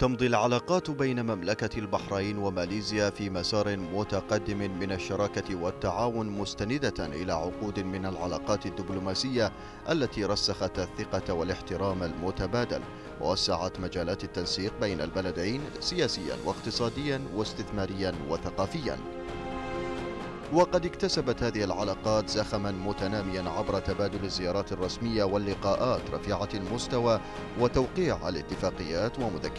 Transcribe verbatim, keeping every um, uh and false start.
تمضي العلاقات بين مملكة البحرين وماليزيا في مسار متقدم من الشراكة والتعاون، مستندة إلى عقود من العلاقات الدبلوماسية التي رسخت الثقة والاحترام المتبادل، ووسعت مجالات التنسيق بين البلدين سياسيا واقتصاديا واستثماريا وثقافيا. وقد اكتسبت هذه العلاقات زخما متناميا عبر تبادل الزيارات الرسمية واللقاءات رفيعة المستوى وتوقيع الاتفاقيات ومذكرات